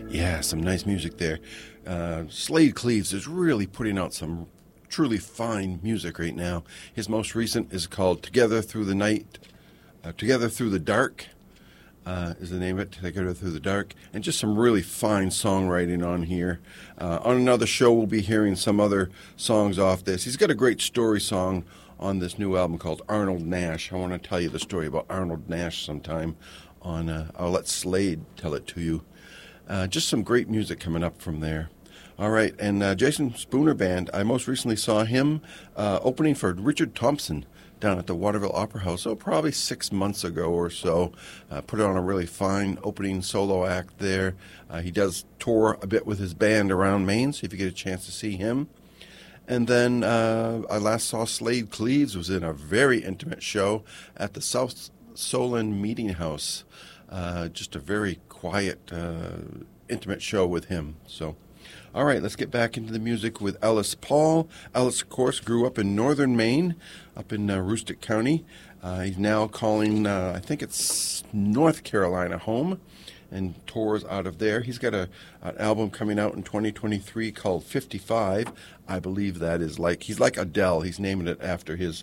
Yeah, some nice music there. Slade Cleaves is really putting out some truly fine music right now. His most recent is called Together Through the Night, Together Through the Dark is the name of it, Together Through the Dark, and just some really fine songwriting on here. On another show, we'll be hearing some other songs off this. He's got a great story song on this new album called Arnold Nash. I want to tell you the story about Arnold Nash sometime. I'll let Slade tell it to you. Just some great music coming up from there. All right, and Jason Spooner Band, I most recently saw him opening for Richard Thompson down at the Waterville Opera House, probably 6 months ago or so. Put on a really fine opening solo act there. He does tour a bit with his band around Maine, so if you get a chance to see him. And then I last saw Slade Cleaves, was in a very intimate show at the South Solon Meeting House. Just a very quiet, intimate show with him. So, all right, let's get back into the music with Ellis Paul. Ellis, of course, grew up in northern Maine, up in Aroostook County. He's now calling, I think it's North Carolina home, and tours out of there. He's got an album coming out in 2023 called 55. I believe that is he's like Adele. He's naming it after his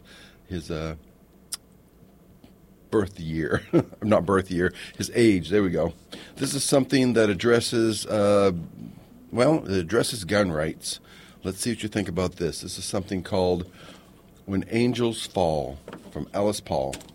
birth year. Not birth year, his age. There we go. This is something that addresses, it addresses gun rights. Let's see what you think about this. This is something called When Angels Fall from Ellis Paul.